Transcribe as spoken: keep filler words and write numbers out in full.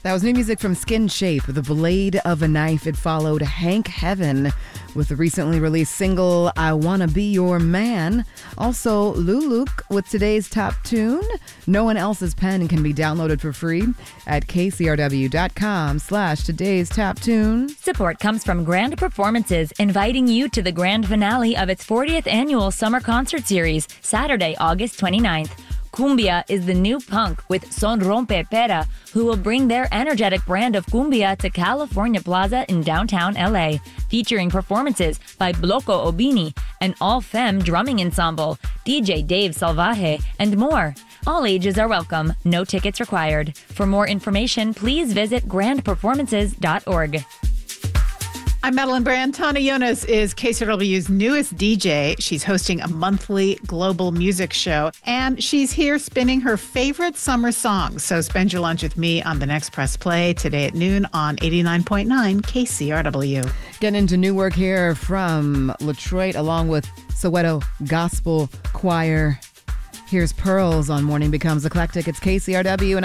That was new music from Skin Shape, The Blade of a Knife. It followed Hank Heaven with the recently released single, I Wanna Be Your Man. Also, Luluk with today's top tune. No One Else's Pen can be downloaded for free at kcrw.com slash today's top tune. Support comes from Grand Performances, inviting you to the grand finale of its fortieth annual summer concert series, Saturday, August twenty-ninth. Cumbia is the new punk with Son Rompe Pera, who will bring their energetic brand of cumbia to California Plaza in downtown L A, featuring performances by Bloco Obini, an all-femme drumming ensemble, D J Dave Salvaje, and more. All ages are welcome, no tickets required. For more information, please visit grand performances dot org. I'm Madeline Brand. Tana Yonas is K C R W's newest D J. She's hosting a monthly global music show, and she's here spinning her favorite summer songs. So spend your lunch with me on the next Press Play today at noon on eighty-nine point nine K C R W. Getting into new work here from Latroit along with Soweto Gospel Choir. Here's Pearls on Morning Becomes Eclectic. It's K C R W. And